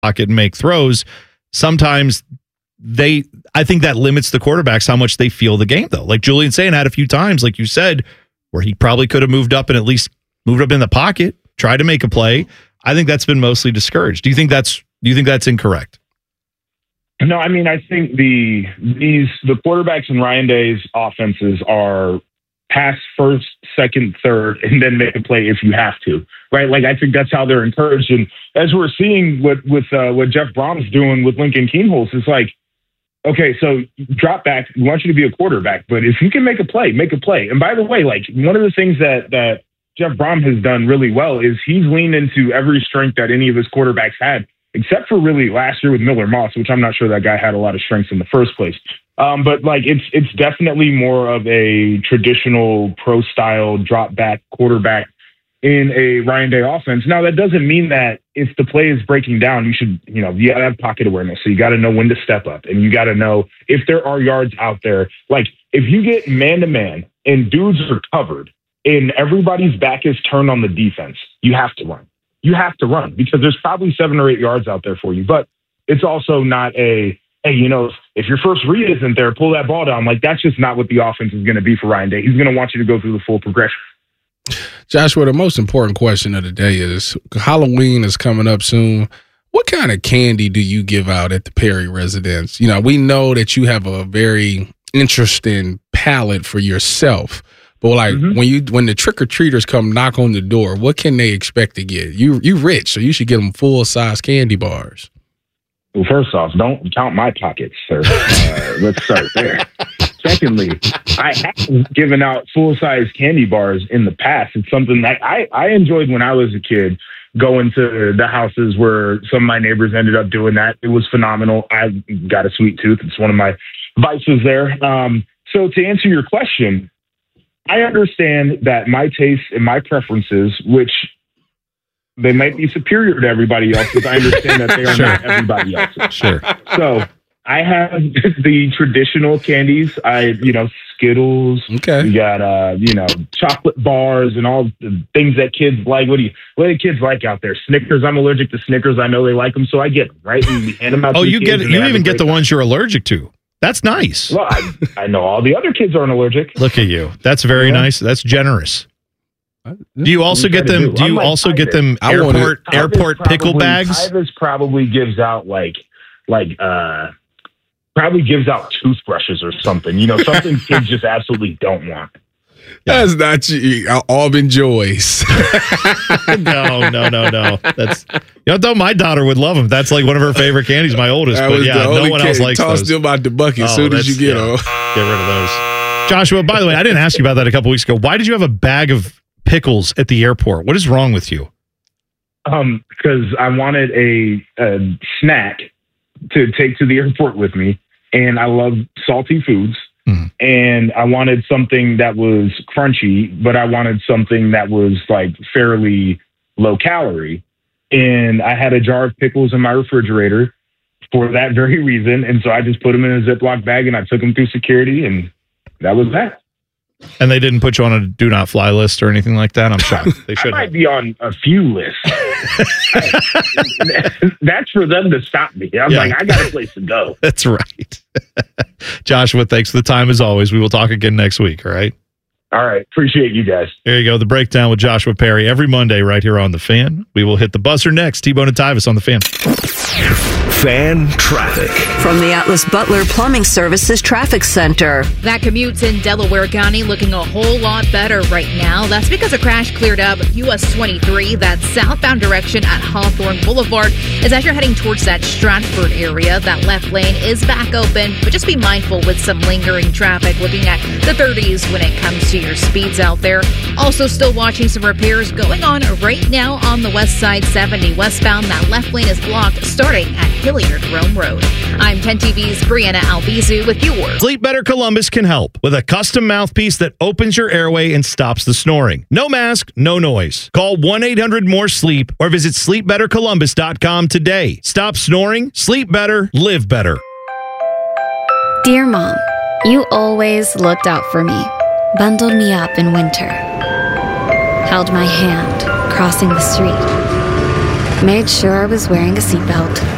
pocket and make throws. Sometimes I think that limits the quarterbacks how much they feel the game, though. Like Julian Sayin had a few times, like you said, where he probably could have moved up and at least moved up in the pocket, tried to make a play. I think that's been mostly discouraged. Do you think that's incorrect? No, I mean, I think the quarterbacks in Ryan Day's offenses are pass first, second, third, and then make a play if you have to, right? Like, I think that's how they're encouraged. And as we're seeing with Jeff Brom's doing with Lincoln Kienholz, it's like, okay, so drop back. We want you to be a quarterback, but if you can make a play, make a play. And by the way, like, one of the things that Jeff Brom has done really well is he's leaned into every strength that any of his quarterbacks had, except for really last year with Miller Moss, which I'm not sure that guy had a lot of strengths in the first place. But like it's definitely more of a traditional pro style drop back quarterback in a Ryan Day offense. Now, that doesn't mean that if the play is breaking down, you gotta have pocket awareness. So you got to know when to step up, and you got to know if there are yards out there. Like, if you get man to man and dudes are covered and everybody's back is turned on the defense, you have to run. You have to run because there's probably 7 or 8 yards out there for you. But it's also not hey, if your first read isn't there, pull that ball down. Like, that's just not what the offense is going to be for Ryan Day. He's going to want you to go through the full progression. Joshua, the most important question of the day is Halloween is coming up soon. What kind of candy do you give out at the Perry residence? We know that you have a very interesting palate for yourself. But like when the trick-or-treaters come knock on the door, what can they expect to get? You rich, so you should get them full-size candy bars. Well, first off, don't count my pockets, sir. Let's start there. Secondly, I have given out full-size candy bars in the past. It's something that I enjoyed when I was a kid, going to the houses where some of my neighbors ended up doing that. It was phenomenal. I got a sweet tooth. It's one of my vices there. So to answer your question, I understand that my tastes and my preferences, which they might be superior to everybody else's, I understand that they are not everybody else's. Sure. So I have the traditional candies. Skittles. Okay. We got chocolate bars and all the things that kids like. What do kids like out there? Snickers. I'm allergic to Snickers. I know they like them, so I get them, right? And we hand them out. Oh, you even get the ones you're allergic to. That's nice. Well, I know all the other kids aren't allergic. Look at you. That's very nice. That's generous. Do you also get them? Do you also get them airport pickle bags? Tyvus probably gives out probably gives out toothbrushes or something. Something kids just absolutely don't want. Yeah. That's not you. Alvin Joyce. No. That's though my daughter would love them. That's like one of her favorite candies. My oldest, but no one else likes those. Toss them out the bucket as soon as you get them. Get rid of those. Joshua, by the way, I didn't ask you about that a couple weeks ago. Why did you have a bag of pickles at the airport? What is wrong with you? Because I wanted a snack to take to the airport with me, and I love salty foods. And I wanted something that was crunchy, but I wanted something that was like fairly low calorie. And I had a jar of pickles in my refrigerator for that very reason. And so I just put them in a Ziploc bag and I took them through security, and that was that. And they didn't put you on a do not fly list or anything like that? I'm shocked. They should. I might be on a few lists. That's for them to stop me. I'm like, I got a place to go. That's right. Joshua, thanks for the time as always. We will talk again next week, all right? All right. Appreciate you guys. There you go. The Breakdown with Joshua Perry every Monday right here on The Fan. We will hit the buzzer next. T-Bone and Tyvus on The Fan. Fan traffic. From the Atlas Butler Plumbing Services Traffic Center. That commute's in Delaware County looking a whole lot better right now. That's because a crash cleared up US 23, that southbound direction at Hawthorne Boulevard. As you're heading towards that Stratford area, that left lane is back open, but just be mindful with some lingering traffic looking at the 30s when it comes to your speeds out there. Also still watching some repairs going on right now on the west side 70 westbound. That left lane is blocked starting at Hilliard Rome Road. I'm 10TV's Brianna Albizu with yours. Sleep Better Columbus can help with a custom mouthpiece that opens your airway and stops the snoring. No mask, no noise. Call 1-800-MORE-SLEEP or visit sleepbettercolumbus.com today. Stop snoring, sleep better, live better. Dear Mom, you always looked out for me, bundled me up in winter, held my hand crossing the street, made sure I was wearing a seatbelt.